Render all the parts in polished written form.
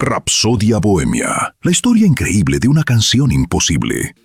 Rapsodia Bohemia, la historia increíble de una canción imposible.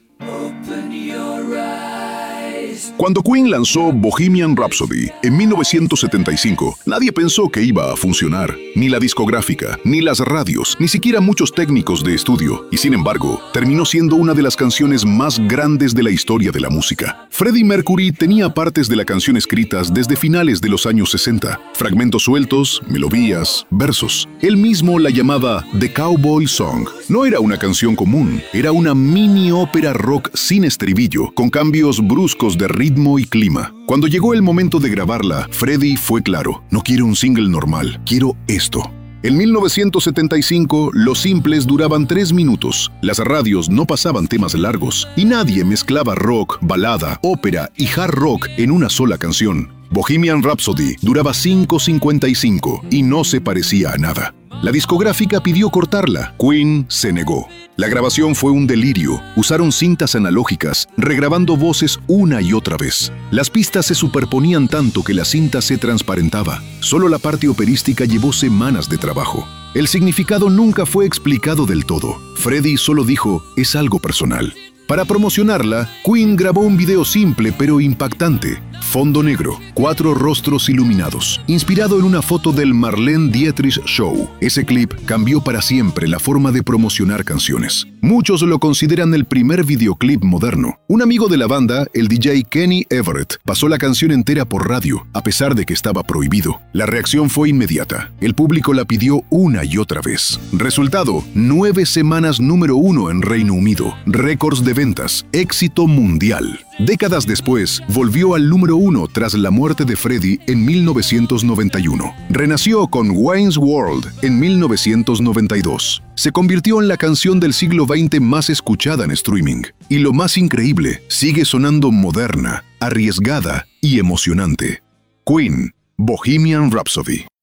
Cuando Queen lanzó Bohemian Rhapsody en 1975, nadie pensó que iba a funcionar. Ni la discográfica, ni las radios, ni siquiera muchos técnicos de estudio. Y sin embargo, terminó siendo una de las canciones más grandes de la historia de la música. Freddie Mercury tenía partes de la canción escritas desde finales de los años 60. Fragmentos sueltos, melodías, versos. Él mismo la llamaba The Cowboy Song. No era una canción común, era una mini ópera rock sin estribillo, con cambios bruscos de ritmo y clima. Cuando llegó el momento de grabarla, Freddie fue claro: no quiero un single normal, quiero esto. En 1975, los simples duraban 3 minutos, las radios no pasaban temas largos y nadie mezclaba rock, balada, ópera y hard rock en una sola canción. Bohemian Rhapsody duraba 5:55 y no se parecía a nada. La discográfica pidió cortarla. Queen se negó. La grabación fue un delirio. Usaron cintas analógicas, regrabando voces una y otra vez. Las pistas se superponían tanto que la cinta se transparentaba. Solo la parte operística llevó semanas de trabajo. El significado nunca fue explicado del todo. Freddie solo dijo: es algo personal. Para promocionarla, Queen grabó un video simple pero impactante. Fondo negro, 4 rostros iluminados, inspirado en una foto del Marlene Dietrich Show. Ese clip cambió para siempre la forma de promocionar canciones. Muchos lo consideran el primer videoclip moderno. Un amigo de la banda, el DJ Kenny Everett, pasó la canción entera por radio, a pesar de que estaba prohibido. La reacción fue inmediata. El público la pidió una y otra vez. Resultado: 9 semanas número 1 en Reino Unido, récords de ventas, éxito mundial. Décadas después, volvió al número 1 tras la muerte de Freddie en 1991. Renació con Wayne's World en 1992. Se convirtió en la canción del siglo XX más escuchada en streaming. Y lo más increíble, sigue sonando moderna, arriesgada y emocionante. Queen, Bohemian Rhapsody.